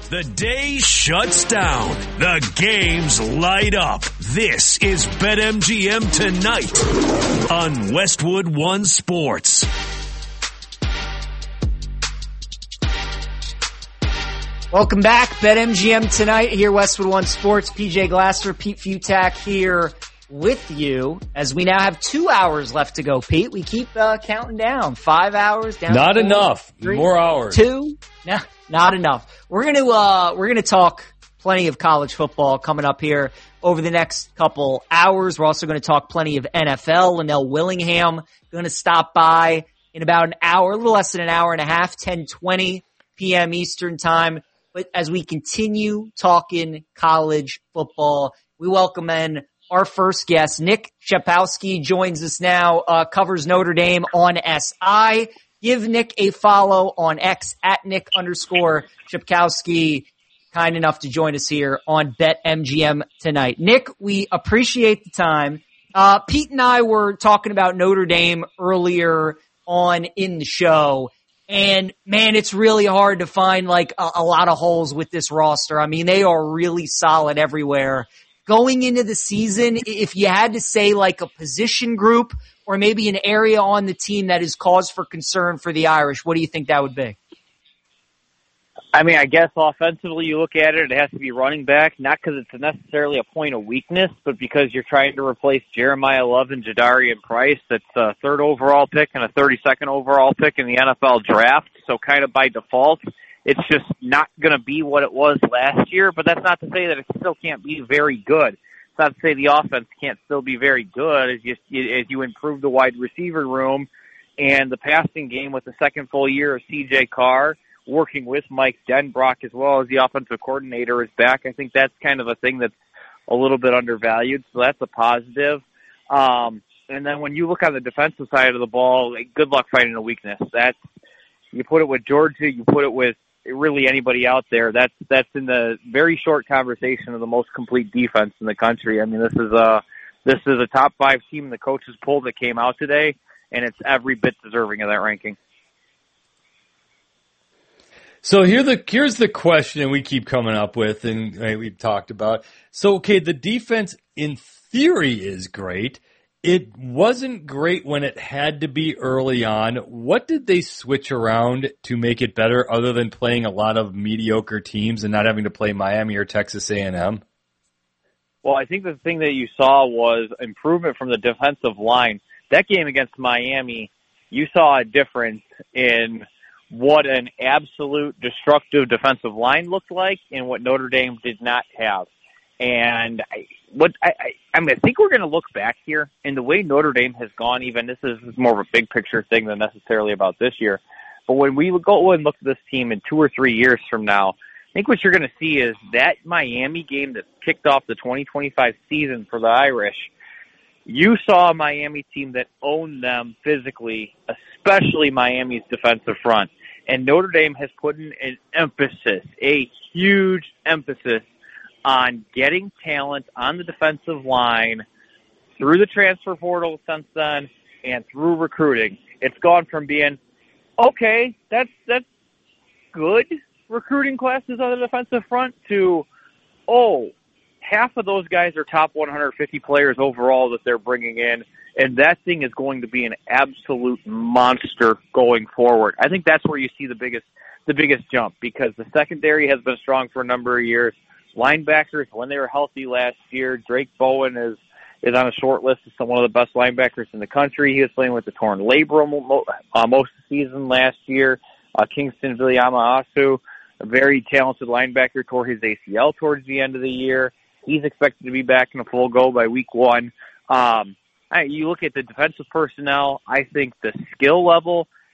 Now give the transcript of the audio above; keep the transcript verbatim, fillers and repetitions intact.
The day shuts down. The games light up. This is BetMGM Tonight on Westwood One Sports. Welcome back. BetMGM Tonight here, Westwood One Sports. P J Glasser, Pete Futak here with you as we now have two hours left to go, Pete. We keep uh, counting down. Five hours down. Not to four, enough. Three, More hours. Two. No, not enough. We're going to, uh, we're going to talk plenty of college football coming up here over the next couple hours. We're also going to talk plenty of N F L. Linnell Willingham going to stop by in about an hour, a little less than an hour and a half, ten twenty p.m. Eastern time. But as we continue talking college football, we welcome in our first guest. Nick Chapowski joins us now, uh, covers Notre Dame on S I. Give Nick a follow on X at Nick underscore Chapkowski. Kind enough to join us here on BetMGM Tonight. Nick, we appreciate the time. Uh, Pete and I were talking about Notre Dame earlier on in the show. And man, it's really hard to find like a, a lot of holes with this roster. I mean, they are really solid everywhere. Going into the season, if you had to say like a position group or maybe an area on the team that is cause for concern for the Irish, what do you think that would be? I mean, I guess offensively you look at it, it has to be running back, not because it's necessarily a point of weakness, but because you're trying to replace Jeremiah Love and Jadarian Price. That's a third overall pick and a thirty-second overall pick in the N F L draft. So kind of by default, it's just not going to be what it was last year, but that's not to say that it still can't be very good. It's not to say the offense can't still be very good as you, as you improve the wide receiver room and the passing game with the second full year of C J Carr, working with Mike Denbrock as well as the offensive coordinator is back. I think that's kind of a thing that's a little bit undervalued, so that's a positive. Um, and then when you look on the defensive side of the ball, good luck fighting a weakness. That's, you put it with Georgia, you put it with really anybody out there. That's that's in the very short conversation of the most complete defense in the country. I mean, this is a this is a top five team in the coaches poll that came out today, and it's every bit deserving of that ranking. So here the here's the question we keep coming up with, and right, we've talked about. So okay, the defense in theory is great. It wasn't great when it had to be early on. What did they switch around to make it better, other than playing a lot of mediocre teams and not having to play Miami or Texas A and M? Well, I think the thing that you saw was improvement from the defensive line. That game against Miami, you saw a difference in what an absolute destructive defensive line looked like and what Notre Dame did not have. And I, what I, I, I mean, I think we're going to look back here, and the way Notre Dame has gone, even this is more of a big picture thing than necessarily about this year. But when we go and look at this team in two or three years from now, I think what you're going to see is that Miami game that kicked off the twenty twenty-five season for the Irish. You saw a Miami team that owned them physically, especially Miami's defensive front. And Notre Dame has put in an emphasis, a huge emphasis, on getting talent on the defensive line through the transfer portal since then and through recruiting. It's gone from being, okay, that's that's good recruiting classes on the defensive front to, oh, half of those guys are top one hundred fifty players overall that they're bringing in, and that thing is going to be an absolute monster going forward. I think that's where you see the biggest the biggest jump, because the secondary has been strong for a number of years. Linebackers, when they were healthy last year, Drake Bowen is is on a short list as one of the best linebackers in the country. He was playing with the torn labrum uh, most of the season last year. Uh, Kingston Viliama-Asu, a very talented linebacker, tore his A C L towards the end of the year. He's expected to be back in a full go by week one. Um, I, you look at the defensive personnel, I think the skill level